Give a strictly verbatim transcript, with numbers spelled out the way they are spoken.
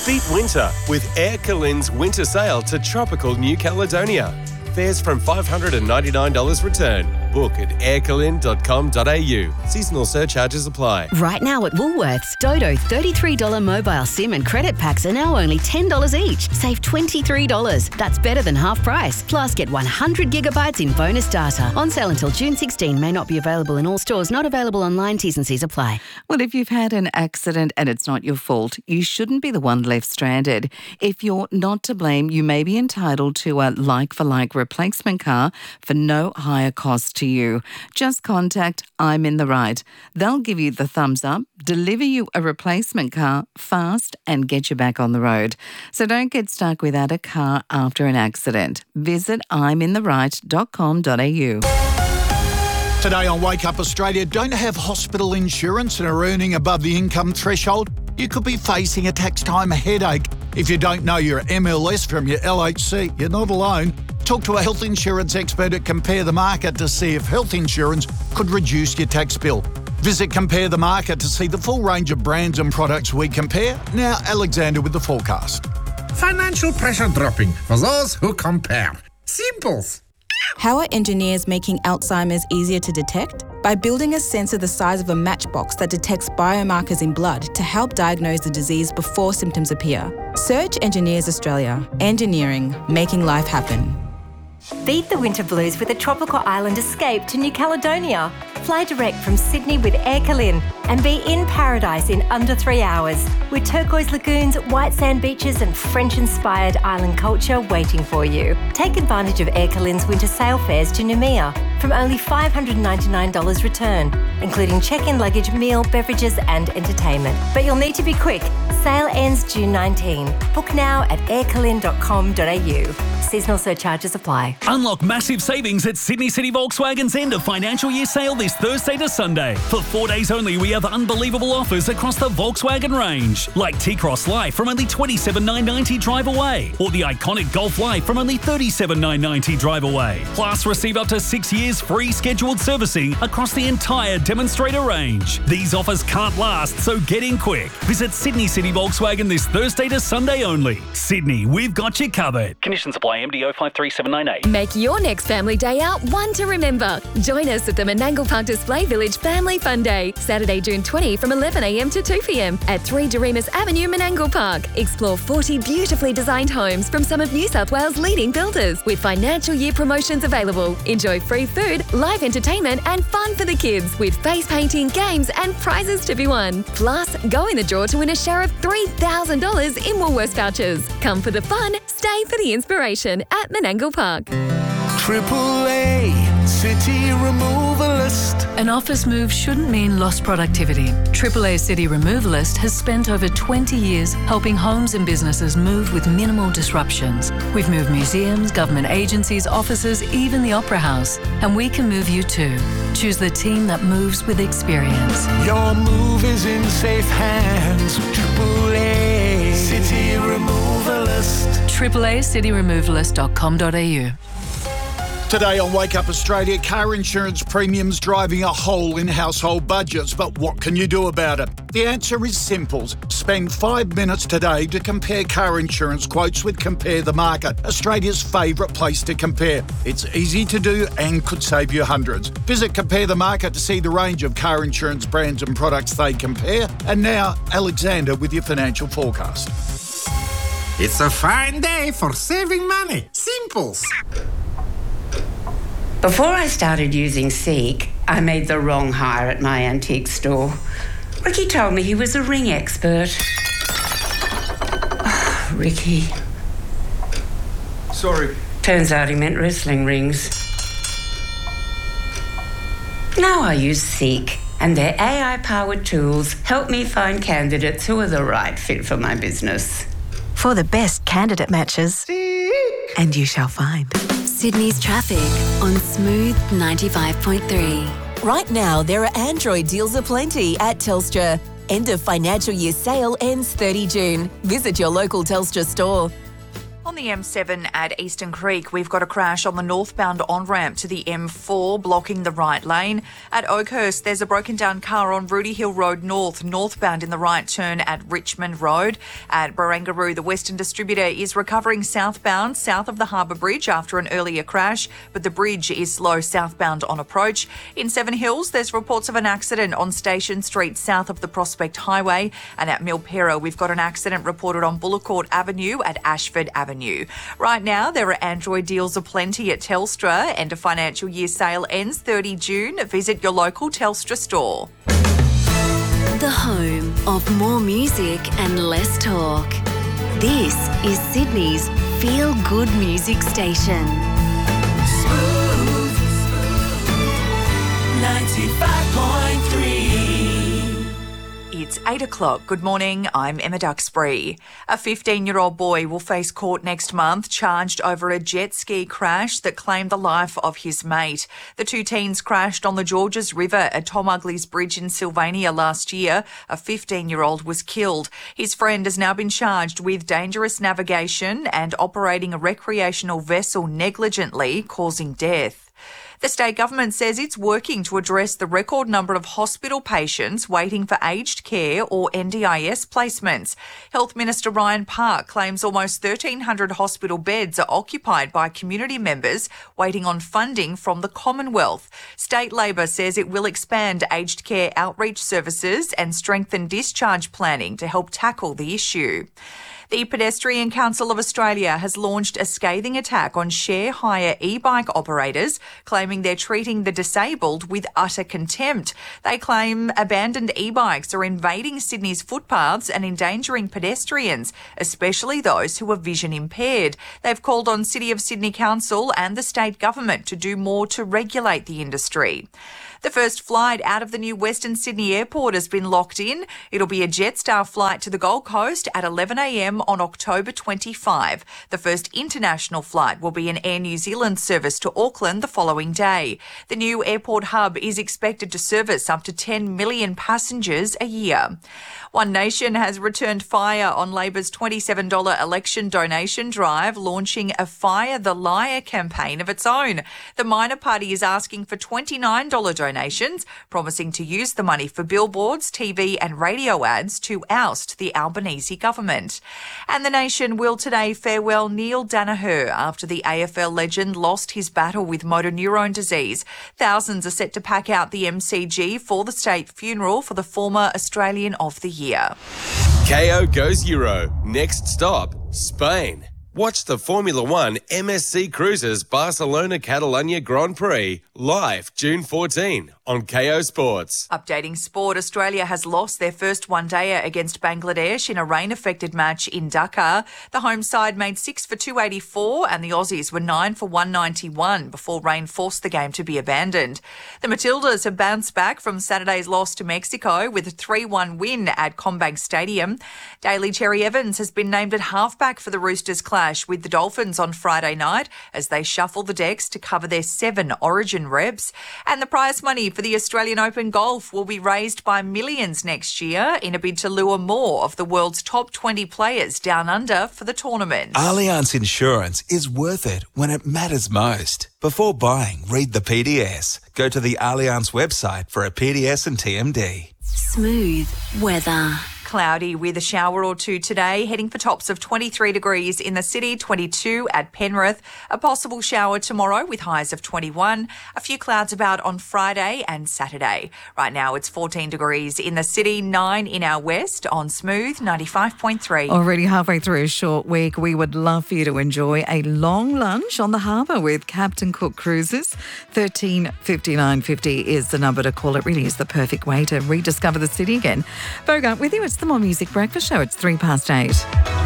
Beat winter with Air Calin's winter sale to tropical New Caledonia. Fares from five hundred ninety-nine dollars return. Book at air calin dot com dot a u. Seasonal surcharges apply. Right now at Woolworths, Dodo thirty-three dollars mobile SIM and credit packs are now only ten dollars each. Save twenty-three dollars. That's better than half price. Plus, get one hundred gigabytes in bonus data. On sale until June sixteenth. May not be available in all stores. Not available online. T's and C's apply. Well, if you've had an accident and it's not your fault, you shouldn't be the one left stranded. If you're not to blame, you may be entitled to a like-for-like replacement car for no higher cost to you. Just contact I'm in the Right. They'll give you the thumbs up, deliver you a replacement car fast and get you back on the road. So don't get stuck without a car after an accident. Visit I'm in the right dot com dot a u. Today on Wake Up Australia, don't have hospital insurance and are earning above the income threshold? You could be facing a tax time headache. If you don't know your M L S from your L H C, you're not alone. Talk to a health insurance expert at Compare the Market to see if health insurance could reduce your tax bill. Visit Compare the Market to see the full range of brands and products we compare. Now, Alexander with the forecast. Financial pressure dropping for those who compare. Simples. How are engineers making Alzheimer's easier to detect? By building a sensor the size of a matchbox that detects biomarkers in blood to help diagnose the disease before symptoms appear. Search Engineers Australia. Engineering, making life happen. Beat the winter blues with a tropical island escape to New Caledonia. Fly direct from Sydney with Air Calin and be in paradise in under three hours with turquoise lagoons, white sand beaches and French-inspired island culture waiting for you. Take advantage of Air Calin's winter sale fares to Noumea from only five hundred ninety-nine dollars return, including check-in luggage, meal, beverages and entertainment. But you'll need to be quick. Sale ends June nineteenth. Book now at air calin dot com dot a u. Seasonal surcharges apply. Unlock massive savings at Sydney City Volkswagen's end of financial year sale this Thursday to Sunday. For four days only, we have unbelievable offers across the Volkswagen range, like T-Cross Life from only twenty-seven thousand nine hundred ninety drive away, or the iconic Golf Life from only thirty-seven thousand nine hundred ninety drive away. Plus, receive up to six years free scheduled servicing across the entire demonstrator range. These offers can't last, so get in quick. Visit Sydney City Volkswagen this Thursday to Sunday only. Sydney, we've got you covered. Conditions apply. M D O five three seven nine eight. Make your next family day out one to remember. Join us at the Menangle Park Display Village Family Fun Day, Saturday, June twentieth from eleven a m to two p m at three Doremus Avenue, Menangle Park. Explore forty beautifully designed homes from some of New South Wales' leading builders with financial year promotions available. Enjoy free food, live entertainment and fun for the kids with face painting, games and prizes to be won. Plus, go in the draw to win a share of three thousand dollars in Woolworths vouchers. Come for the fun, stay for the inspiration at Menangle Park. Triple A City Removalist. An office move shouldn't mean lost productivity. Triple A City Removalist has spent over twenty years helping homes and businesses move with minimal disruptions. We've moved museums, government agencies, offices, even the Opera House. And we can move you too. Choose the team that moves with experience. Your move is in safe hands. Triple A City Removalist. triple A city removalist dot com dot a u. Today on Wake Up Australia, car insurance premiums driving a hole in household budgets. But what can you do about it? The answer is simple. Spend five minutes today to compare car insurance quotes with Compare the Market, Australia's favourite place to compare. It's easy to do and could save you hundreds. Visit Compare the Market to see the range of car insurance brands and products they compare. And now, Alexander with your financial forecast. It's a fine day for saving money. Simples. Before I started using Seek, I made the wrong hire at my antique store. Ricky told me he was a ring expert. Oh, Ricky. Sorry. Turns out he meant wrestling rings. Now I use Seek, and their A I-powered tools help me find candidates who are the right fit for my business. For the best candidate matches, Seek. And you shall find. Sydney's traffic on Smooth ninety-five point three. Right now, there are Android deals aplenty at Telstra. End of financial year sale ends thirtieth of June. Visit your local Telstra store. On the M seven at Eastern Creek, we've got a crash on the northbound on-ramp to the M four, blocking the right lane. At Oakhurst, there's a broken down car on Rooty Hill Road North, northbound in the right turn at Richmond Road. At Barangaroo, the Western Distributor is recovering southbound, south of the Harbour Bridge after an earlier crash, but the bridge is slow southbound on approach. In Seven Hills, there's reports of an accident on Station Street, south of the Prospect Highway. And at Milpera, we've got an accident reported on Bullecourt Avenue at Ashford Avenue. Right now, there are Android deals aplenty at Telstra. End of financial year sale ends thirty June. Visit your local Telstra store. The home of more music and less talk. This is Sydney's Feel Good Music Station. Smooth ninety-five point three. It's eight o'clock. Good morning. I'm Emma Duxbury. A fifteen-year-old boy will face court next month charged over a jet ski crash that claimed the life of his mate. The two teens crashed on the Georges River at Tom Ugley's Bridge in Sylvania last year. A fifteen-year-old was killed. His friend has now been charged with dangerous navigation and operating a recreational vessel negligently, causing death. The state government says it's working to address the record number of hospital patients waiting for aged care or N D I S placements. Health Minister Ryan Park claims almost thirteen hundred hospital beds are occupied by community members waiting on funding from the Commonwealth. State Labor says it will expand aged care outreach services and strengthen discharge planning to help tackle the issue. The Pedestrian Council of Australia has launched a scathing attack on share hire e-bike operators, claiming they're treating the disabled with utter contempt. They claim abandoned e-bikes are invading Sydney's footpaths and endangering pedestrians, especially those who are vision impaired. They've called on City of Sydney Council and the state government to do more to regulate the industry. The first flight out of the new Western Sydney Airport has been locked in. It'll be a Jetstar flight to the Gold Coast at eleven a m on October twenty-fifth. The first international flight will be an Air New Zealand service to Auckland the following day. The new airport hub is expected to service up to ten million passengers a year. One Nation has returned fire on Labor's twenty-seven dollars election donation drive, launching a Fire the Liar campaign of its own. The minor party is asking for twenty-nine dollars donations, promising to use the money for billboards, T V and radio ads to oust the Albanese government. And the Nation will today farewell Neil Danaher after the A F L legend lost his battle with motor neurone disease. Thousands are set to pack out the M C G for the state funeral for the former Australian of the Year. K O goes Euro. Next stop, Spain. Watch the Formula One M S C Cruises Barcelona-Catalunya Grand Prix live June fourteenth on K O Sports. Updating sport, Australia has lost their first one-dayer against Bangladesh in a rain-affected match in Dhaka. The home side made six for two eighty-four and the Aussies were nine for one ninety-one before rain forced the game to be abandoned. The Matildas have bounced back from Saturday's loss to Mexico with a three one win at CommBank Stadium. Daly Cherry Evans has been named at halfback for the Roosters clash with the Dolphins on Friday night as they shuffle the decks to cover their seven Origin reps. And the prize money for the Australian Open Golf will be raised by millions next year in a bid to lure more of the world's top twenty players down under for the tournament. Allianz Insurance is worth it when it matters most. Before buying, read the P D S. Go to the Allianz website for a P D S and T M D. Smooth weather. Cloudy with a shower or two today, heading for tops of twenty-three degrees in the city, twenty-two at Penrith. A possible shower tomorrow with highs of twenty-one. A few clouds about on Friday and Saturday. Right now it's fourteen degrees in the city, nine in our west on Smooth ninety-five point three. Already halfway through a short week, we would love for you to enjoy a long lunch on the harbour with Captain Cook Cruises. thirteen fifty-nine fifty is the number to call. It really is the perfect way to rediscover the city again. Bogart with you. It's the More Music Breakfast Show. It's three past eight.